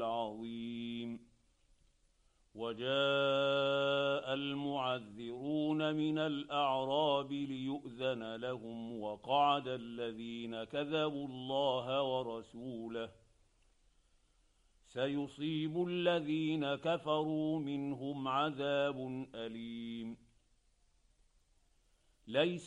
العظيم. وجاء المعذرون من الأعراب ليؤذن لهم وقعد الذين كذبوا الله ورسوله سيصيب الذين كفروا منهم عذاب أليم. ليس